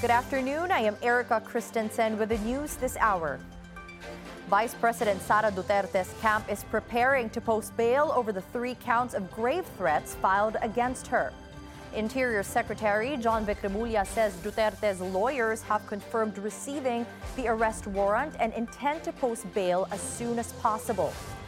Good afternoon. I am Erica Christensen with the news this hour. Vice President Sara Duterte's camp is preparing to post bail over the 3 counts of grave threats filed against her. Interior Secretary John Vic Remulla says Duterte's lawyers have confirmed receiving the arrest warrant and intend to post bail as soon as possible.